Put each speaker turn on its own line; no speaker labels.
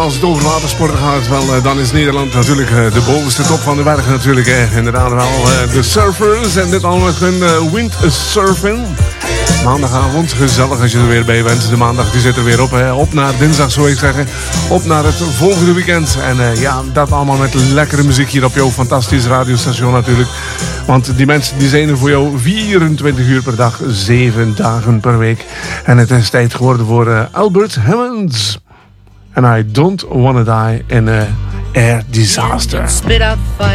Als het over watersporten gaat, wel, dan is Nederland natuurlijk de bovenste top van de bergen natuurlijk. Inderdaad wel de surfers en dit allemaal met hun windsurfing. Maandagavond, gezellig als je er weer bij bent. De maandag die zit er weer op. Op naar dinsdag zou ik zeggen. Op naar het volgende weekend. En ja, dat allemaal met lekkere muziek hier op jouw fantastisch radiostation natuurlijk. Want die mensen die zijn er voor jou 24 uur per dag, 7 dagen per week. En het is tijd geworden voor Albert Hammond. And I don't wanna die in a air disaster.